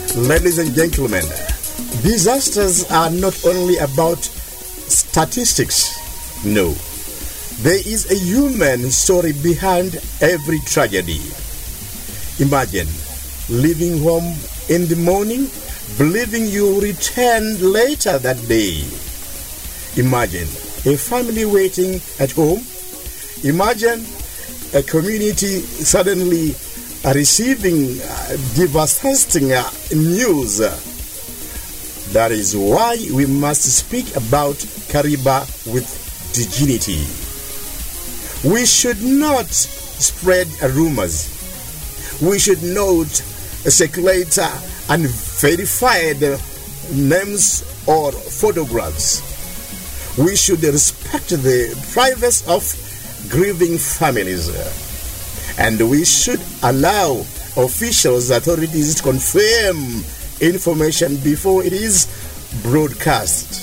Ladies and gentlemen, disasters are not only about statistics. No, there is a human story behind every tragedy. Imagine leaving home in the morning, believing you return later that day. Imagine a family waiting at home. Imagine a community suddenly receiving devastating news. That is why we must speak about Kariba with dignity. We should not spread rumors. We should not circulate unverified names or photographs. We should respect the privacy of grieving families. And we should allow officials, authorities to confirm information before it is broadcast.